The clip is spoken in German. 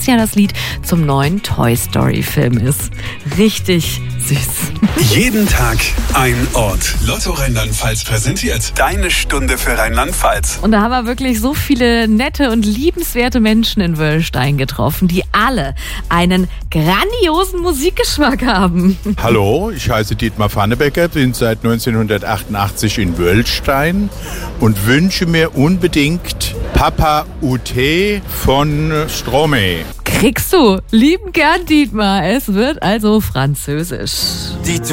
das ja das Lied zum neuen Toy Story Film ist. Richtig süß. Jeden Tag ein Ort. Lotto Rheinland-Pfalz präsentiert deine Stunde für Rheinland-Pfalz. Und da haben wir wirklich so viele nette und liebenswerte Menschen in Wöllstein getroffen, die alle einen grandiosen Musikgeschmack haben. Hallo, ich heiße Dietmar Pfannebecker, bin seit 1988 in Wöllstein und wünsche mir unbedingt Papa Ute von Stromae. Kriegst du lieben gern, Dietmar. Es wird also französisch. Dis-toi